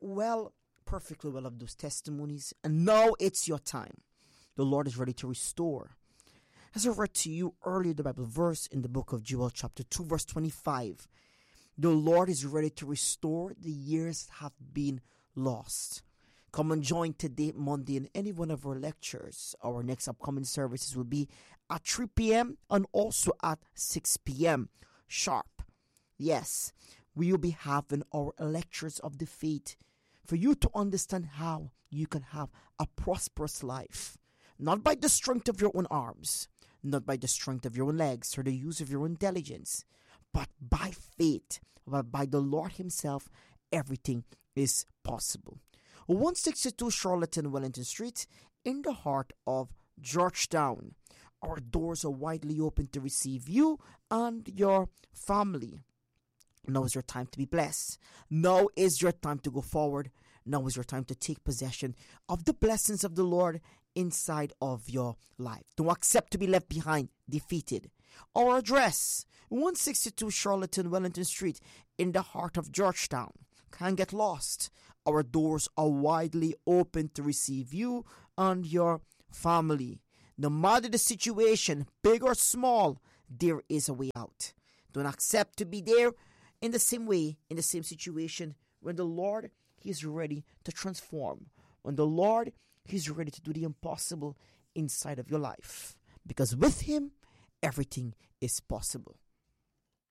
perfectly well of those testimonies, and now it's your time. The Lord is ready to restore. As I read to you earlier, the Bible verse in the book of Joel chapter 2 verse 25, the Lord is ready to restore the years that have been lost. Come and join today, Monday, in any one of our lectures. Our next upcoming services will be at 3 p.m. and also at 6 p.m. sharp. Yes, we will be having our lectures of the faith for you to understand how you can have a prosperous life. Not by the strength of your own arms, not by the strength of your own legs or the use of your own intelligence, but by faith, but by the Lord Himself, everything is possible. 162 Charlotte Wellington Street, in the heart of Georgetown. Our doors are widely open to receive you and your family. Now is your time to be blessed. Now is your time to go forward. Now is your time to take possession of the blessings of the Lord inside of your life. Don't accept to be left behind, defeated. Our address, 162 Charlotte Wellington Street, in the heart of Georgetown. Can't get lost. Our doors are widely open to receive you and your family. No matter the situation, big or small, there is a way out. Don't accept to be there in the same way, in the same situation, when the Lord, He is ready to transform. When the Lord, He is ready to do the impossible inside of your life. Because with Him, everything is possible.